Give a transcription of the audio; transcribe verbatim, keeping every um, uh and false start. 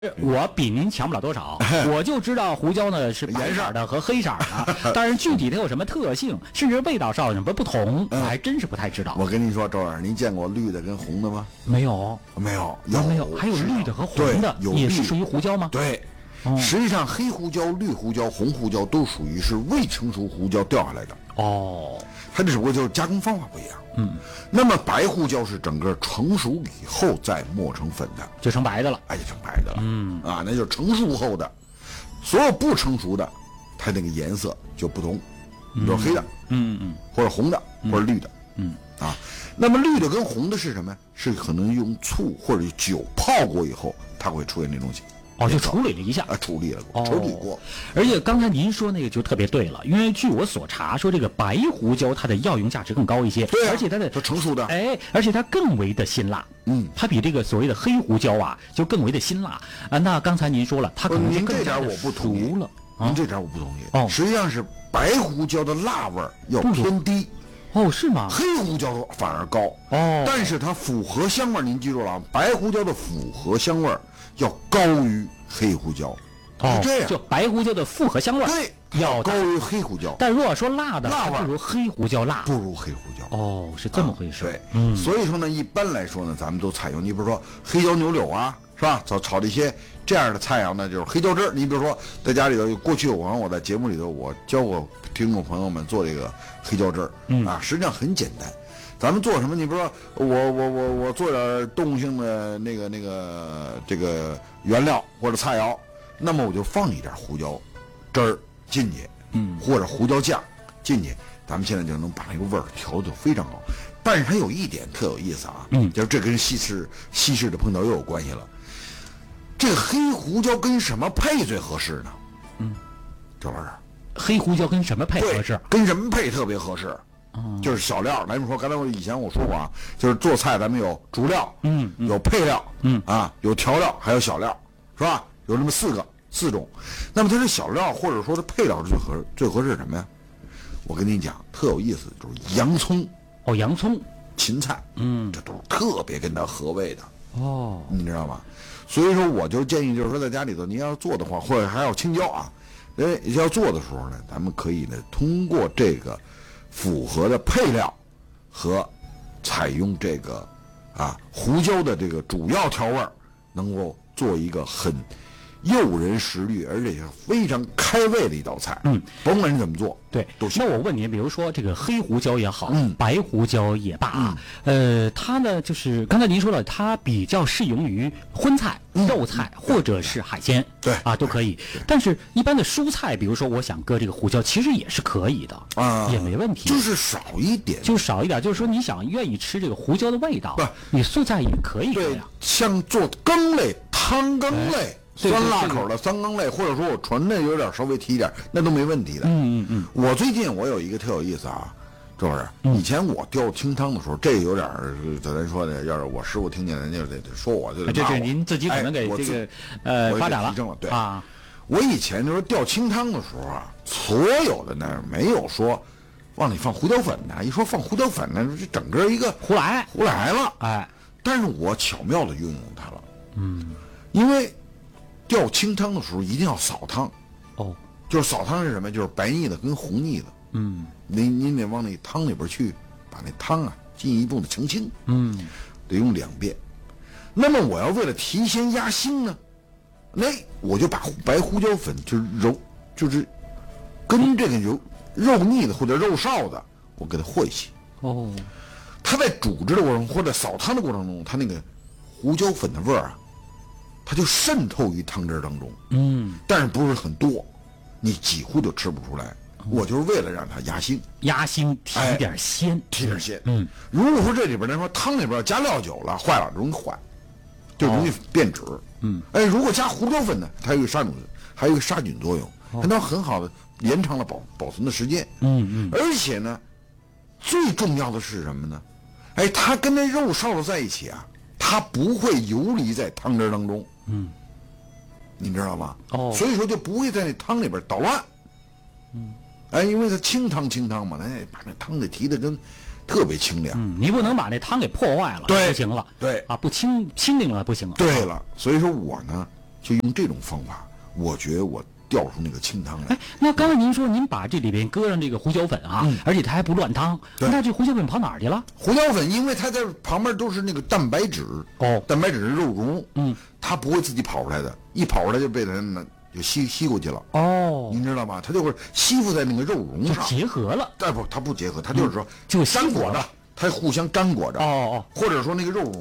我比您强不了多少，我就知道胡椒呢是白色的和黑色的，但是具体它有什么特性，甚至味道上有什么不同，我还真是不太知道。 我跟您说，周老师，您见过绿的跟红的吗？ 没有， 没有， 有没有？还有绿的和红的，也是属于胡椒吗？ 对，哦、实际上黑胡椒、绿胡椒、红胡椒都属于是未成熟胡椒掉下来的。哦，它这只不过就是加工方法不一样。嗯，那么白胡椒是整个成熟以后再磨成粉的， 就成白的了。 哎，就成白的了。嗯，啊，那就是成熟后的。所有不成熟的，它那个颜色就不同，比如黑的，嗯嗯，或者红的，或者绿的，嗯啊。那么绿的跟红的是什么？是可能用醋或者酒泡过以后，它会出现这东西。 哦，就处理了一下啊，处理了过，处理过。 而且刚才您说那个就特别对了，因为据我所查，说这个白胡椒它的药用价值更高一些， 对、啊， 而且它的就成熟的， 哎，而且它更为的辛辣，嗯，它比这个所谓的黑胡椒啊就更为的辛辣啊。那刚才您说了，它可能您这点我不同意了， 您这点我不同意。哦，实际上是白胡椒的辣味要偏低。 哦，是吗？ 黑胡椒反而高哦，但是它复合香味，您记住了啊，白胡椒的复合香味要高于黑胡椒， 哦， 是这样。 就白胡椒的复合香味对要高于黑胡椒， 但如果说辣的辣味不如黑胡椒辣， 不如黑胡椒。 哦，是这么回事。 啊、对，嗯，所以说呢，一般来说呢，咱们都采用，你比如说黑椒牛柳啊，是吧？炒炒这些这样的菜啊，那就是黑椒汁儿。你比如说在家里头，过去我我在节目里头我教过听众朋友们做这个黑椒汁儿，嗯啊，实际上很简单。咱们做什么？你比如说我我我我做点动物性的那个那个这个原料或者菜肴，那么我就放一点胡椒汁儿进去，嗯，或者胡椒酱进去，咱们现在就能把那个味儿调得非常好。但是它有一点特有意思啊，嗯，就是这跟西式西式的烹调又有关系了。这个黑胡椒跟什么配最合适呢？嗯，周老师， 黑胡椒跟什么配合适？ 跟什么配特别合适？嗯，就是小料。咱们说，刚才我以前我说过啊，就是做菜咱们有主料，嗯，有配料，嗯啊，有调料，还有小料，是吧？有这么四个四种。那么它是小料或者说是配料最合最合适什么呀？我跟你讲，特有意思，就是洋葱。 哦，洋葱、 芹菜，嗯，这都是特别跟它合味的哦，你知道吗？所以说，我就建议，就是说，在家里头您要做的话，或者还要青椒啊，哎，要做的时候呢，咱们可以呢，通过这个符合的配料和采用这个啊胡椒的这个主要调味，能够做一个很诱人食欲，而且是非常开胃的一道菜。嗯，甭管你怎么做， 对， 都行。 那我问您，比如说这个黑胡椒也好，嗯，白胡椒也罢啊，嗯、呃，它呢就是刚才您说了，它比较适用于荤菜、嗯、肉菜或者是海鲜， 对啊都可以。但是，一般的蔬菜，比如说我想搁这个胡椒，其实也是可以的啊，也没问题。 就是少一点， 就少一点。就是说，你想愿意吃这个胡椒的味道，不，你素菜也可以这样。 像做羹类、汤羹类。哎酸辣口的酸羹类，或者说我纯的有点稍微提一点，那都没问题的。嗯嗯嗯。我最近我有一个特有意思啊，周老师，嗯、以前我吊清汤的时候，这有点咱说的，要是我师傅听见人家得说我就得这这您自己可能给这个、哎、呃发展了， 了对啊。我以前就是吊清汤的时候啊，所有的呢没有说往里放胡椒粉的，一说放胡椒粉呢，这整个一个胡来胡来了，哎。但是我巧妙的运用它了，嗯，因为。吊清汤的时候一定要扫汤，哦，就是扫汤是什么？就是白腻的跟红腻的，嗯，您您得往那汤里边去，把那汤啊进一步的澄清，嗯，得用两遍。那么我要为了提鲜压腥呢，那我就把白胡椒粉就是揉，就是跟这个有肉腻的或者肉臊的，我给它和一起。哦，它在煮制的过程或者扫汤的过程中，它那个胡椒粉的味儿啊。它就渗透于汤汁当中，嗯，但是不是很多，你几乎就吃不出来。嗯、我就是为了让它压腥， 压腥提点鲜，哎、 提点鲜。嗯，如果说这里边来说汤里边加料酒了，坏了容易坏，就容易变质。嗯，哎，如果加胡椒粉呢，它有一个杀菌，还有一个杀菌作用，它能很好的延长了保保存的时间。嗯嗯，而且呢，最重要的是什么呢？哎，它跟那肉臊的在一起啊。它不会游离在汤汁当中，嗯，你知道吗？哦，所以说就不会在那汤里边捣乱，嗯，哎，因为它清汤清汤嘛，哎，把那汤给提的真特别清凉。 嗯，你不能把那汤给破坏了， 对， 不行了， 对啊，不清清净了不行了。 对了，所以说我呢就用这种方法，我觉得我调出那个清汤来。 哎，那刚才您说您把这里边搁上这个胡椒粉啊，嗯、而且它还不乱汤，那这胡椒粉跑哪儿去了？ 胡椒粉因为它在旁边都是那个蛋白质哦， 蛋白质的肉蓉， 嗯， 它不会自己跑出来的，一跑出来就被它那就吸吸过去了。 哦， 您知道吗？它就会吸附在那个肉蓉上， 结合了。 但不，它不结合，它就是说、 嗯、就粘裹着，它互相粘裹着。 哦哦， 或者说那个肉蓉。